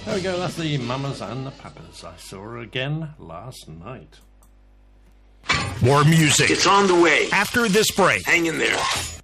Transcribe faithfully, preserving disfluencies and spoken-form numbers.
There we go, that's the Mamas and the Papas. I saw her again last night. More music. It's on the way. After this break. Hang in there.